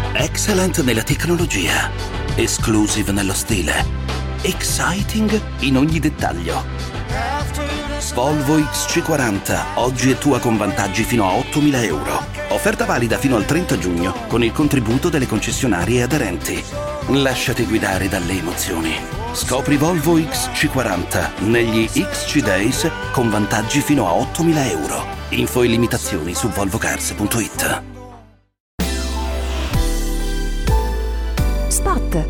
Excellent nella tecnologia, exclusive nello stile, exciting in ogni dettaglio. Volvo XC40 oggi è tua con vantaggi fino a 8.000 euro. Offerta valida fino al 30 giugno con il contributo delle concessionarie aderenti. Lasciati guidare dalle emozioni. Scopri Volvo XC40 negli XC Days con vantaggi fino a 8.000 euro. Info e limitazioni su volvocars.it. Spot.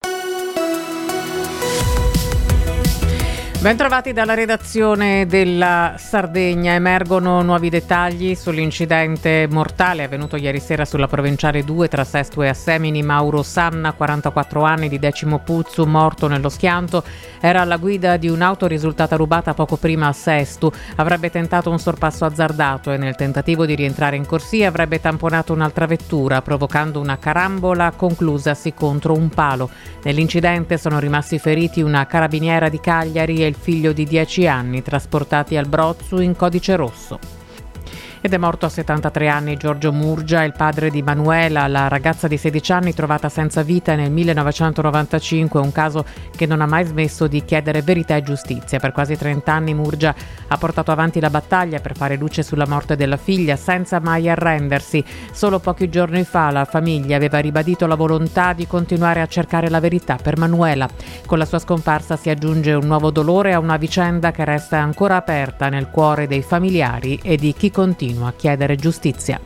Bentrovati dalla redazione della Sardegna. Emergono nuovi dettagli sull'incidente mortale avvenuto ieri sera sulla Provinciale 2 tra Sesto e Assemini. Mauro Sanna, 44 anni, di Decimo Puzzu, morto nello schianto. Era alla guida di un'auto risultata rubata poco prima a Sesto. Avrebbe tentato un sorpasso azzardato e nel tentativo di rientrare in corsia avrebbe tamponato un'altra vettura, provocando una carambola conclusasi contro un palo. Nell'incidente sono rimasti feriti una carabiniera di Cagliari e il figlio di 10 anni, trasportati al Brozzu in codice rosso. Ed è morto a 73 anni Giorgio Murgia, il padre di Manuela, la ragazza di 16 anni trovata senza vita nel 1995, un caso che non ha mai smesso di chiedere verità e giustizia. Per quasi 30 anni Murgia ha portato avanti la battaglia per fare luce sulla morte della figlia senza mai arrendersi. Solo pochi giorni fa la famiglia aveva ribadito la volontà di continuare a cercare la verità per Manuela. Con la sua scomparsa si aggiunge un nuovo dolore a una vicenda che resta ancora aperta nel cuore dei familiari e di chi continua a chiedere giustizia.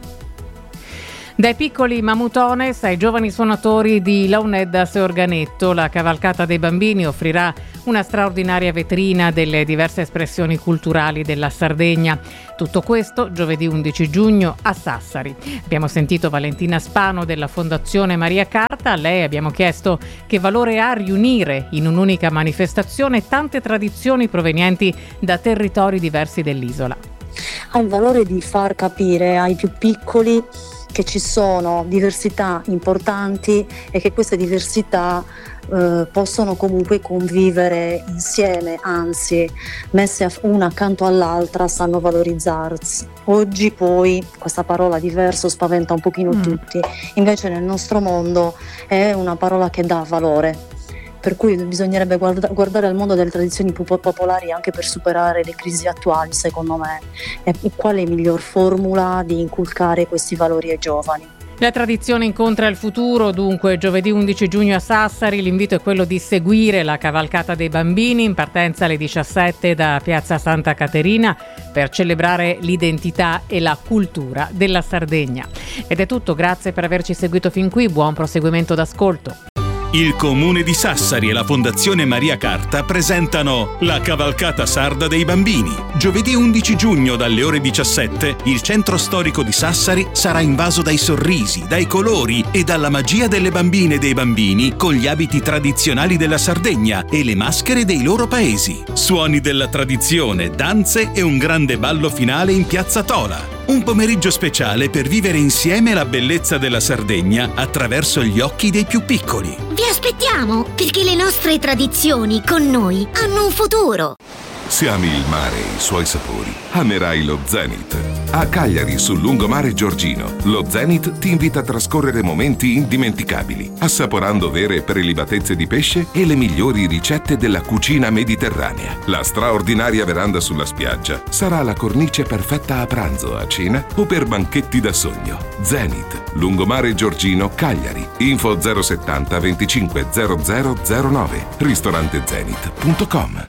Dai piccoli Mamutones ai giovani suonatori di Launeddas e Organetto, la cavalcata dei bambini offrirà una straordinaria vetrina delle diverse espressioni culturali della Sardegna. Tutto questo giovedì 11 giugno a Sassari. Abbiamo sentito Valentina Spano della Fondazione Maria Carta. A lei abbiamo chiesto che valore ha riunire in un'unica manifestazione tante tradizioni provenienti da territori diversi dell'isola. Ha il valore di far capire ai più piccoli che ci sono diversità importanti e che queste diversità possono comunque convivere insieme, anzi messe una accanto all'altra sanno valorizzarsi. Oggi poi questa parola diverso spaventa un pochino tutti, invece nel nostro mondo è una parola che dà valore. Per cui bisognerebbe guardare al mondo delle tradizioni popolari anche per superare le crisi attuali, secondo me. E qual è la miglior formula di inculcare questi valori ai giovani? La tradizione incontra il futuro, dunque giovedì 11 giugno a Sassari l'invito è quello di seguire la cavalcata dei bambini in partenza alle 17 da Piazza Santa Caterina per celebrare l'identità e la cultura della Sardegna. Ed è tutto, grazie per averci seguito fin qui, buon proseguimento d'ascolto. Il Comune di Sassari e la Fondazione Maria Carta presentano la Cavalcata Sarda dei Bambini. Giovedì 11 giugno dalle ore 17 il centro storico di Sassari sarà invaso dai sorrisi, dai colori e dalla magia delle bambine e dei bambini con gli abiti tradizionali della Sardegna e le maschere dei loro paesi. Suoni della tradizione, danze e un grande ballo finale in Piazza Tola. Un pomeriggio speciale per vivere insieme la bellezza della Sardegna attraverso gli occhi dei più piccoli. Vi aspettiamo, perché le nostre tradizioni con noi hanno un futuro. Se ami il mare e i suoi sapori, amerai lo Zenith. A Cagliari, sul lungomare Giorgino, lo Zenith ti invita a trascorrere momenti indimenticabili, assaporando vere prelibatezze di pesce e le migliori ricette della cucina mediterranea. La straordinaria veranda sulla spiaggia sarà la cornice perfetta a pranzo, a cena o per banchetti da sogno. Zenith, lungomare Giorgino, Cagliari. Info 070 25 0009. ristorantezenith.com.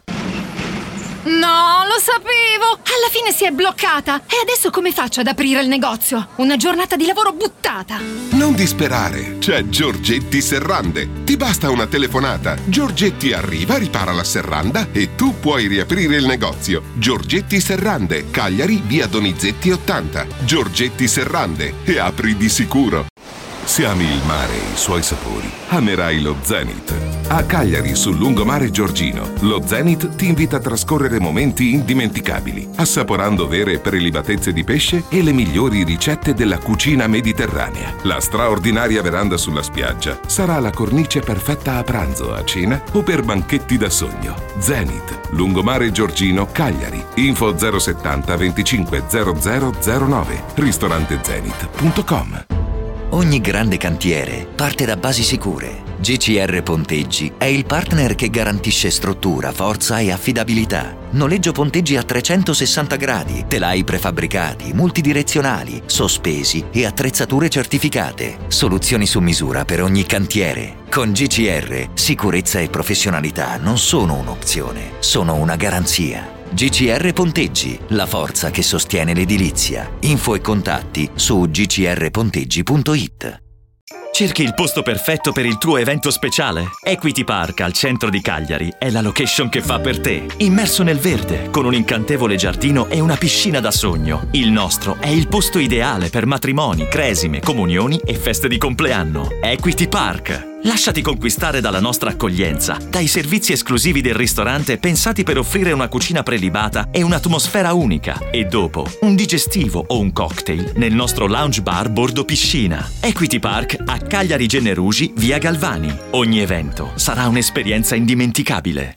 No, lo sapevo! Alla fine si è bloccata! E adesso come faccio ad aprire il negozio? Una giornata di lavoro buttata! Non disperare, c'è Giorgetti Serrande. Ti basta una telefonata. Giorgetti arriva, ripara la serranda e tu puoi riaprire il negozio. Giorgetti Serrande, Cagliari, via Donizetti 80. Giorgetti Serrande, e apri di sicuro. Se ami il mare e i suoi sapori, amerai lo Zenith. A Cagliari, sul lungomare Giorgino, lo Zenith ti invita a trascorrere momenti indimenticabili, assaporando vere prelibatezze di pesce e le migliori ricette della cucina mediterranea. La straordinaria veranda sulla spiaggia sarà la cornice perfetta a pranzo, a cena o per banchetti da sogno. Zenith, lungomare Giorgino, Cagliari. Info 070 25 0009. ristorantezenith.com. Ogni grande cantiere parte da basi sicure. GCR Ponteggi è il partner che garantisce struttura, forza e affidabilità. Noleggio ponteggi a 360 gradi, telai prefabbricati, multidirezionali, sospesi e attrezzature certificate. Soluzioni su misura per ogni cantiere. Con GCR, sicurezza e professionalità non sono un'opzione, sono una garanzia. GCR Ponteggi, la forza che sostiene l'edilizia. Info e contatti su gcrponteggi.it. Cerchi il posto perfetto per il tuo evento speciale? Equity Park al centro di Cagliari è la location che fa per te. Immerso nel verde, con un incantevole giardino e una piscina da sogno. Il nostro è il posto ideale per matrimoni, cresime, comunioni e feste di compleanno. Equity Park. Lasciati conquistare dalla nostra accoglienza, dai servizi esclusivi del ristorante pensati per offrire una cucina prelibata e un'atmosfera unica. E dopo, un digestivo o un cocktail nel nostro lounge bar bordo piscina. Equity Park a Cagliari Gennerugi, via Galvani. Ogni evento sarà un'esperienza indimenticabile.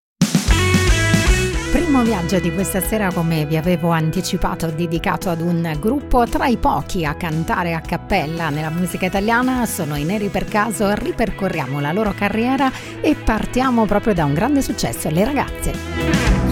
Primo viaggio di questa sera, come vi avevo anticipato, dedicato ad un gruppo tra i pochi a cantare a cappella nella musica italiana. Sono i Neri per Caso. Ripercorriamo la loro carriera e partiamo proprio da un grande successo, Le Ragazze.